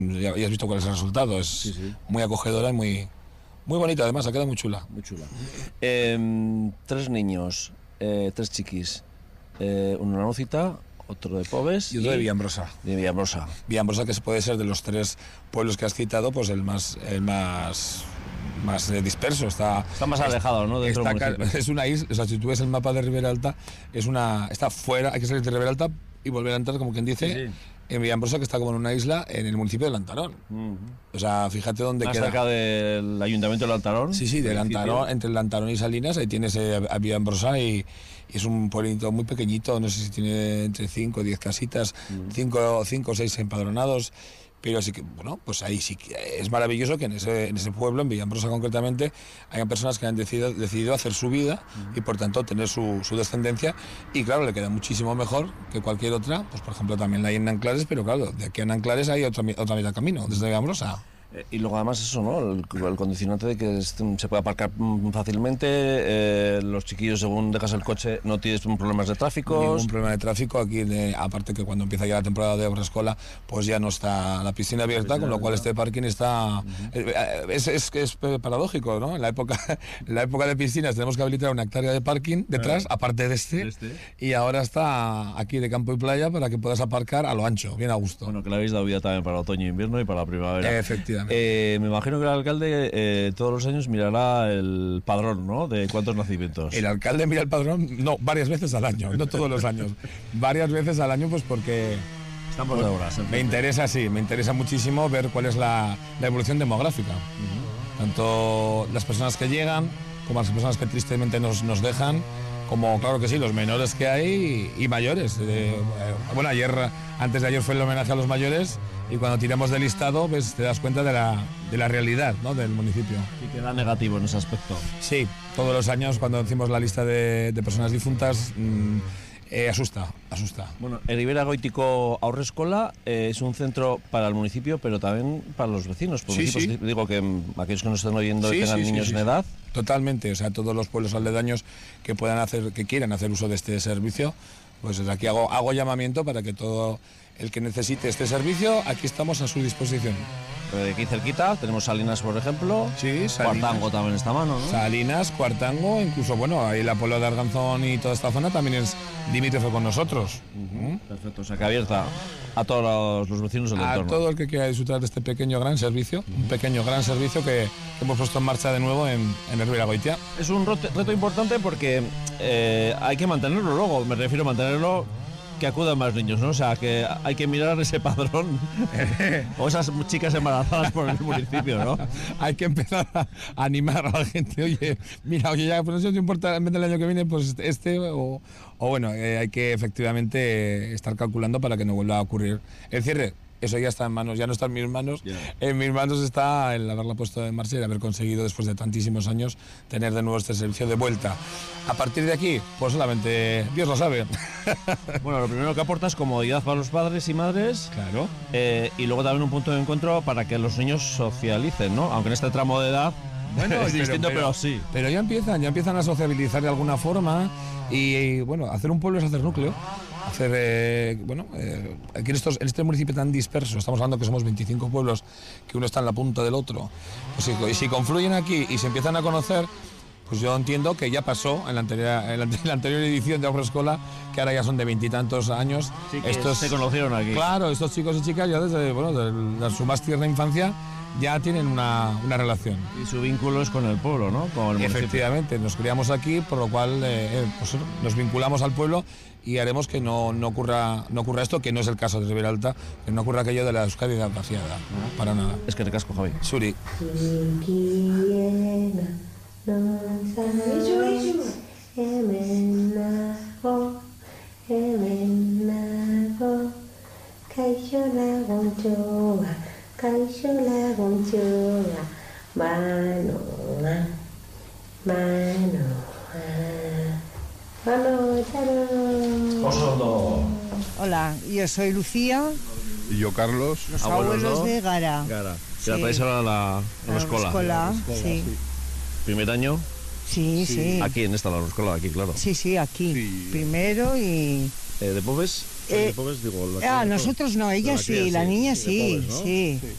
Ya has visto cuál es el resultado, es muy acogedora y muy bonita, además, ha quedado muy chula. Muy chula. 3 niños, 3 chiquis, una Nocita, otro de Pobes y otro de Villambrosa. Villambrosa, que puede ser de los 3 pueblos que has citado, pues el más disperso. Está más alejado, ¿no? Dentro del municipio. Es una isla, o sea, si tú ves el mapa de Ribera Alta, está fuera, hay que salir de Ribera Alta y volver a entrar, como quien dice, en Villambrosa, que está como en una isla en el municipio de Lantarón. O sea, fíjate dónde queda. ¿Cerca del ayuntamiento de Lantarón? Sí, de Lantarón, entre Lantarón y Salinas, ahí tienes a Villambrosa y es un pueblito muy pequeñito, no sé si tiene entre 5 o 10 casitas, 5 o 6 empadronados. Pero sí que, bueno, pues ahí sí que es maravilloso que en ese pueblo, en Villambrosa concretamente, hayan personas que han decidido hacer su vida y por tanto tener su descendencia, y claro, le queda muchísimo mejor que cualquier otra, pues por ejemplo también la hay en Nanclares, pero claro, de aquí a Nanclares hay otra mitad de camino, desde Villambrosa. Y luego además eso, ¿no? El condicionante de que se puede aparcar fácilmente, los chiquillos según dejas el coche no tienes problemas de tráfico. Ningún problema de tráfico, aquí aparte que cuando empieza ya la temporada de Obrescola, pues ya no está la piscina abierta, con lo cual este parking está... Es paradójico, ¿no? En la época de piscinas tenemos que habilitar una hectárea de parking detrás, aparte de este, y ahora está aquí de campo y playa para que puedas aparcar a lo ancho, bien a gusto. Bueno, que le habéis dado vida también para otoño e invierno y para la primavera. Efectivamente. Me imagino que el alcalde todos los años mirará el padrón, ¿no? De cuántos nacimientos. El alcalde mira el padrón, no, varias veces al año, no todos los años. Varias veces al año, pues porque... Estamos de obras. Me interesa muchísimo ver cuál es la evolución demográfica. Tanto las personas que llegan, como las personas que tristemente nos dejan, como, claro que sí, los menores que hay y mayores. Bueno, antes de ayer fue el homenaje a los mayores, y cuando tiramos del listado, pues te das cuenta de la realidad, ¿no?, del municipio. Y queda negativo en ese aspecto. Sí, todos los años cuando decimos la lista de personas difuntas, asusta. Bueno, el Ribera Goitiko Haurreskola es un centro para el municipio, pero también para los vecinos. Digo que aquellos que nos estén oyendo y tengan niños en edad. Totalmente, o sea, todos los pueblos aledaños que quieran hacer uso de este servicio, pues desde aquí hago llamamiento para que todo el que necesite este servicio, aquí estamos a su disposición. Aquí cerquita tenemos Salinas, por ejemplo. Sí, Salinas. Cuartango también está a mano, ¿no? Salinas, Cuartango, incluso, bueno, ahí la Puebla de Arganzón y toda esta zona también es limítrofe con nosotros. Perfecto, o sea que abierta a todos los vecinos del entorno. A todo el que quiera disfrutar de este pequeño gran servicio, un pequeño gran servicio que hemos puesto en marcha de nuevo en el Ribera Goitia. Es un reto importante porque hay que mantenerlo luego, me refiero a mantenerlo, que acudan más niños, ¿no? O sea, que hay que mirar ese padrón o esas chicas embarazadas por el municipio, ¿no? Hay que empezar a animar a la gente. Oye, ya, pues no importa, en vez del año que viene, pues o bueno, hay que efectivamente estar calculando para que no vuelva a ocurrir el cierre. Eso ya está en manos, ya no está en mis manos. En mis manos está el haberla puesto en marcha y el haber conseguido, después de tantísimos años, tener de nuevo este servicio de vuelta. A partir de aquí, pues solamente Dios lo sabe. Bueno, lo primero que aporta es comodidad para los padres y madres. Claro. Y luego también un punto de encuentro para que los niños socialicen, ¿no? Aunque en este tramo de edad es distinto, pero sí. Pero ya empiezan a sociabilizar de alguna forma y bueno, hacer un pueblo es hacer núcleo. Aquí en este municipio tan disperso, estamos hablando que somos 25 pueblos, que uno está en la punta del otro, pues si confluyen aquí y se empiezan a conocer, pues yo entiendo que ya pasó en la anterior edición de Haurreskola, que ahora ya son de 20 y tantos años. Sí, estos se conocieron aquí. Claro, estos chicos y chicas ya desde su más tierna infancia ya tienen una relación. Y su vínculo es con el pueblo, ¿no? Con el municipio. Efectivamente, nos criamos aquí, por lo cual pues nos vinculamos al pueblo y haremos que no ocurra esto, que no es el caso de Ribera Alta, que no ocurra aquello de la Euskadi de vaciada, ¿no? Para nada. Es que recasco, Javi. Suri. Hola, yo soy Lucía. Y yo, Carlos. Los abuelos de Gara. Que la traéis ahora a la escuela. Sí. ¿Primer año? Sí. Aquí, en esta la escuela, aquí, claro. Sí, aquí. Sí. Primero y... ¿De Pobes? nosotros no, ella sí, la niña sí, ¿no? Sí.